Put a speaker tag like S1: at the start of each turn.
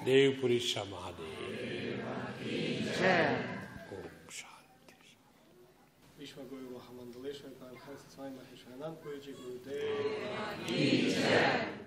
S1: देवपुरीश महादेव। ओम शांति।
S2: विश्व गुरु महामंडलेश्वर स्वामी महेश्वरानंद पुरी जी गुरुदेव।